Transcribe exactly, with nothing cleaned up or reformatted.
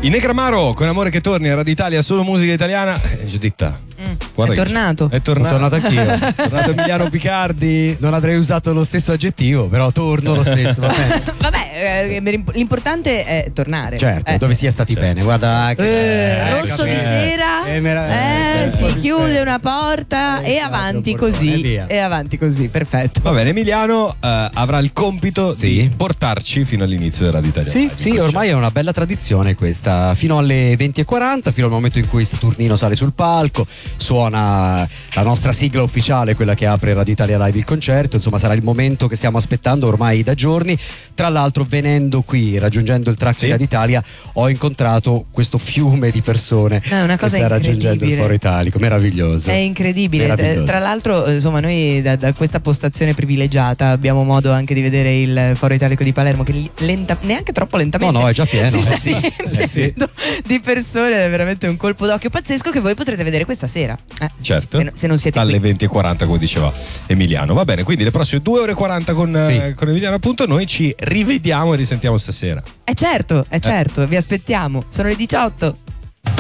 I Negramaro con Amore che torni a Radio Italia, solo musica italiana. Eh, Giuditta. Mm. Guarda È che tornato. È tornato. Sono tornato anch'io. È tornato Emiliano Picardi. Non avrei usato lo stesso aggettivo, però torno lo stesso. Va bene. Vabbè, eh, l'importante è tornare. Certo, Eh. dove si è stati bene. Guarda, Eh, eh, rosso eh, di sera, eh, mera- eh, eh, si eh, chiude una porta eh, e esatto, avanti un portone, così. e via. E avanti così, perfetto. Va bene, Emiliano eh, avrà il compito Sì. di portarci fino all'inizio della Radio Italia. Sì, Live, sì, il ormai è una bella tradizione questa. Fino alle venti e quaranta, fino al momento in cui Saturnino sale sul palco, suona la nostra sigla ufficiale, quella che apre Radio Italia Live il concerto. Insomma, sarà il momento che stiamo aspettando ormai da giorni. Tra l'altro, venendo qui, raggiungendo il track Sì. di Radio Italia, ho incontrato questo fiume di persone È una cosa che sta raggiungendo il incredibile. Foro Italico. Meraviglioso. È incredibile. Meraviglioso. Eh, Tra l'altro, eh, insomma, noi da, da questa postazione privilegiata abbiamo modo anche di vedere il Foro Italico di Palermo, che li- lenta- neanche troppo lentamente. No, no, è già pieno. Si sta Eh sì. riempendo Eh sì. di persone, è veramente un colpo d'occhio pazzesco che voi potrete vedere questa sera. Eh, Certo. Se, no- se non siete Dalle qui. venti e quaranta, come diceva Emiliano. Va bene, quindi le prossime due ore e quaranta con, eh, Sì. con Emiliano, appunto, noi ci rivediamo e risentiamo stasera. Eh certo, è certo, vi aspettiamo. Sono le diciotto.